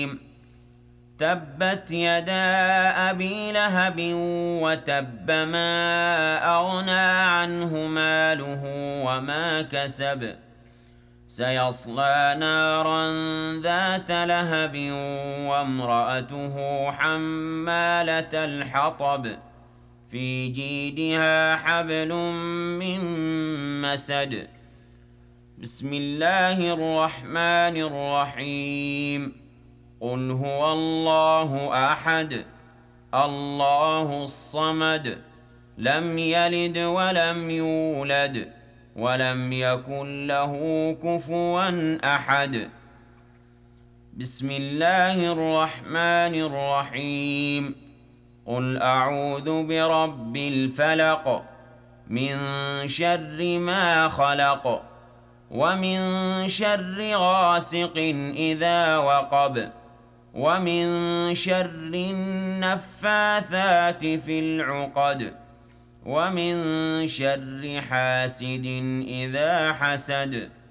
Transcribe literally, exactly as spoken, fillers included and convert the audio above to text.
تبت يدا أبي لهب وتب ما أغنى عنه ماله وما كسب سيصلى نارا ذات لهب وامرأته حمالة الحطب في جيدها حبل من مسد بسم الله الرحمن الرحيم قل هو الله أحد الله الصمد لم يلد ولم يولد ولم يكن له كفوا أحد بسم الله الرحمن الرحيم قل أعوذ برب الفلق من شر ما خلق ومن شر غاسق إذا وقب ومن شر النفاثات في العقد ومن شر حاسد إذا حسد